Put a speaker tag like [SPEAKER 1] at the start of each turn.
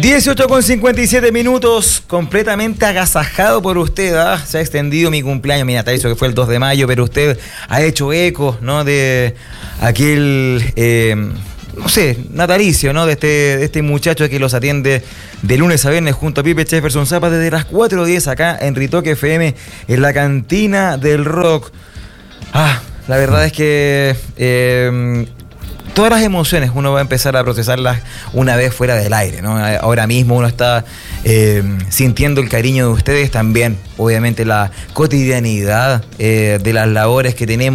[SPEAKER 1] 18:57, completamente agasajado por usted, ¿ah? Se ha extendido mi cumpleaños, mi natalicio, que fue el 2 de mayo, pero usted ha hecho eco, ¿no?, de aquel, no sé, natalicio, ¿no?, de este muchacho que los atiende de lunes a viernes junto a Pipe Jefferson Zapa desde las 4:10 acá en Ritoque FM, en la cantina del rock. La verdad es que todas las emociones uno va a empezar a procesarlas una vez fuera del aire, ¿no? Ahora mismo uno está sintiendo el cariño de ustedes, también obviamente la cotidianidad de las labores que tenemos